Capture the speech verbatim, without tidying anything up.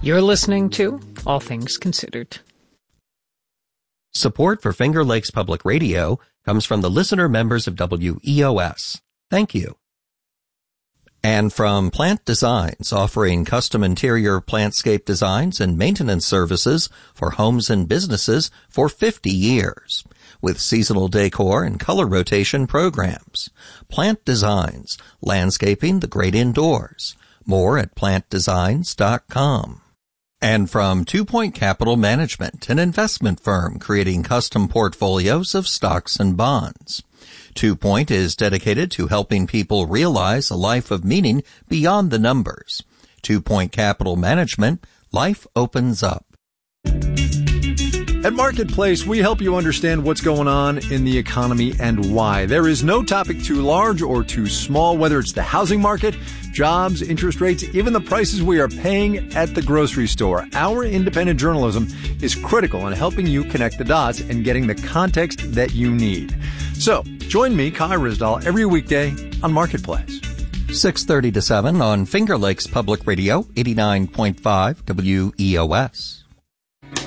You're listening to All Things Considered. Support for Finger Lakes Public Radio comes from the listener members of W E O S. Thank you. And from Plant Designs, offering custom interior plantscape designs and maintenance services for homes and businesses for fifty years, with seasonal decor and color rotation programs. Plant Designs, landscaping the great indoors. More at plant designs dot com. And from Two Point Capital Management, an investment firm creating custom portfolios of stocks and bonds. Two Point is dedicated to helping people realize a life of meaning beyond the numbers. Two Point Capital Management, life opens up. At Marketplace, we help you understand what's going on in the economy and why. There is no topic too large or too small, whether it's the housing market, jobs, interest rates, even the prices we are paying at the grocery store. Our independent journalism is critical in helping you connect the dots and getting the context that you need. So, join me, Kai Ryssdal, every weekday on Marketplace. six thirty to seven on Finger Lakes Public Radio, eighty-nine point five W E O S.